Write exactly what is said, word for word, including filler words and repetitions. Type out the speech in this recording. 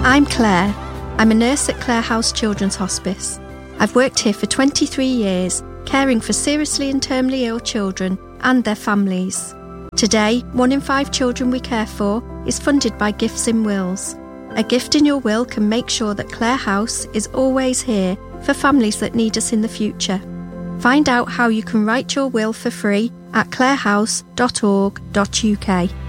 I'm Claire. I'm a nurse at Clare House Children's Hospice. I've worked here for twenty-three years, caring for seriously and terminally ill children and their families. Today, one in five children we care for is funded by Gifts in Wills. A gift in your will can make sure that Clare House is always here for families that need us in the future. Find out how you can write your will for free at clarehouse dot org dot uk.